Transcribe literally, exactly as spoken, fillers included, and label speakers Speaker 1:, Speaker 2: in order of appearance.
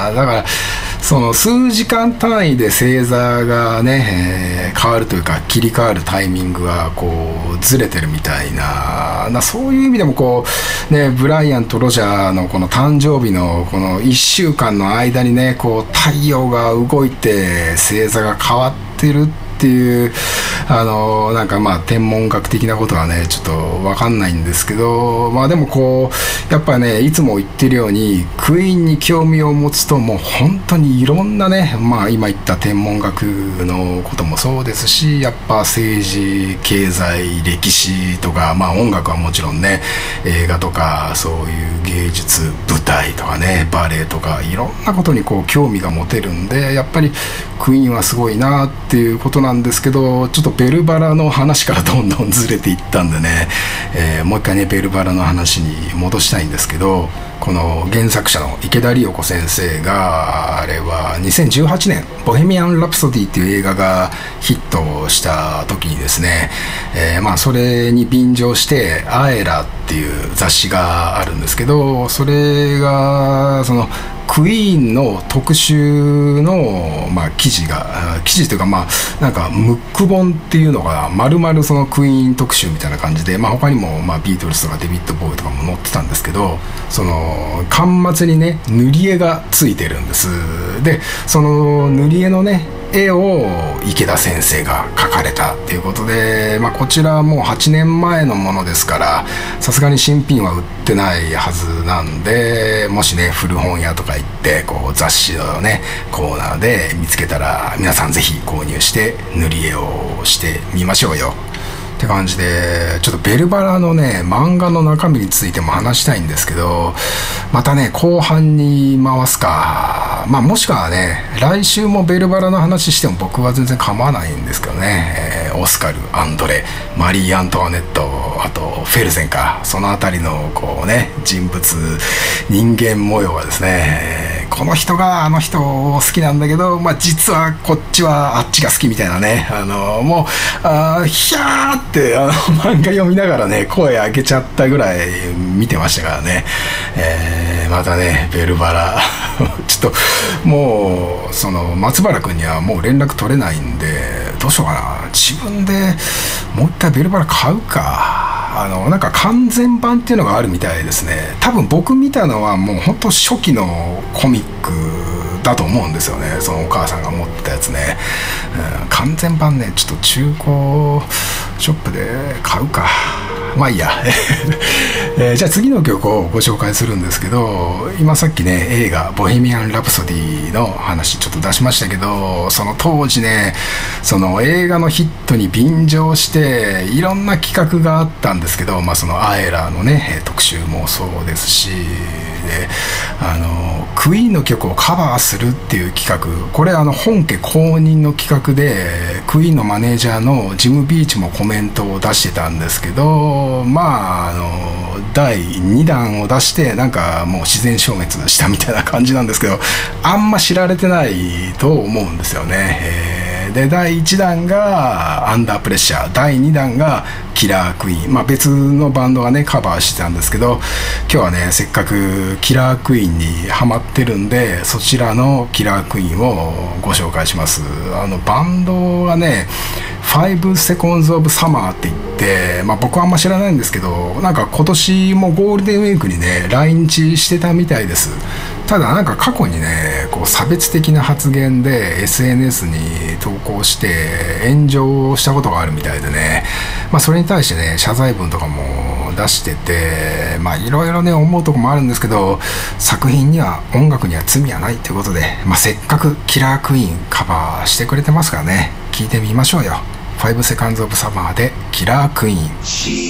Speaker 1: あだからその数時間単位で星座がね、えー、変わるというか切り替わるタイミングがこうずれてるみたいな、なそういう意味でもこうね、ブライアンとロジャーのこの誕生日のこのいっしゅうかんの間にね、こう太陽が動いて星座が変わってるっていう、あのなんかまあ天文学的なことはねちょっと分かんないんですけど、まあでもこうやっぱねいつも言ってるようにクイーンに興味を持つともう本当にいろんなね、まあ今言った天文学のこともそうですし、やっぱ政治経済歴史とか、まあ音楽はもちろんね、映画とかそういう芸術舞台とかね、バレエとかいろんなことにこう興味が持てるんで、やっぱりクイーンはすごいなっていうことなんですけど、ちょっとベルバラの話からどんどんずれていったんでね、えー、もう一回ねベルバラの話に戻したいんですけど、この原作者の池田理代子先生があれはにせんじゅうはちねんボヘミアン・ラプソディっていう映画がヒットした時にですね、えー、まあそれに便乗してアエラっていう雑誌があるんですけど、それがそのクイーンの特集の、まあ、記事が記事というか、まあなんかムック本っていうのが丸々そのクイーン特集みたいな感じで、まあ、他にも、まあ、ビートルズとかデビッド・ボーイとかも載ってたんですけど、その巻末にね塗り絵がついてるんです。でその塗り絵のね絵を池田先生が描かれたっていうことで、まあ、こちらはもうはちねんまえのものですからさすがに新品は売ってないはずなんで、もしね古本屋とか行ってこう雑誌のねコーナーで見つけたら皆さんぜひ購入して塗り絵をしてみましょうよって感じで、ちょっとベルバラのね漫画の中身についても話したいんですけど、またね後半に回すか、まあもしくはね来週もベルバラの話しても僕は全然構わないんですけどね、えー、オスカル、アンドレ、マリー・アントワネット、あとフェルゼンか、そのあたりのこうね人物人間模様がですね、この人があの人を好きなんだけど、まあ実はこっちはあっちが好きみたいなね、あのもうあひゃーってあの漫画読みながらね声上げちゃったぐらい見てましたからね、えー、またねベルバラちょっともうその松原君にはもう連絡取れないんでどうしようかな、自分でもう一回ベルバラ買うか。あのなんか完全版っていうのがあるみたいですね。多分僕見たのはもう本当初期のコミックだと思うんですよね、そのお母さんが持ってたやつね、うん、完全版ねちょっと中古ショップで買うか、まあいいや、えー、じゃあ次の曲をご紹介するんですけど、今さっきね映画ボヘミアン・ラプソディの話ちょっと出しましたけど、その当時ねその映画のヒットに便乗していろんな企画があったんですけど、まあそのアエラのね特集もそうですし、であのクイーンの曲をカバーするっていう企画、これあの本家公認の企画でクイーンのマネージャーのジム・ビーチもコメントを出してたんですけど、まああのだいにだんを出してなんかもう自然消滅したみたいな感じなんですけど、あんま知られてないと思うんですよね、えー、でだいいちだんがアンダープレッシャー、だいにだんがキラークイーン、まあ別のバンドがねカバーしてたんですけど、今日はねせっかくキラークイーンにハマってるんでそちらのキラークイーンをご紹介します。あのバンドはねファイブ Seconds of Summer って言って、まあ、僕はあんま知らないんですけど、なんか今年もゴールデンウィークにね来日してたみたいです。ただなんか過去にねこう差別的な発言で エスエヌエス に投稿して炎上したことがあるみたいでね、まあ、それに対してね謝罪文とかも出してて、まあいろいろね思うとこもあるんですけど、作品には音楽には罪はないということで、まあ、せっかくキラークイーンカバーしてくれてますからね、聞いてみましょうよ。ファイブ Seconds of Summer でキラークイーン。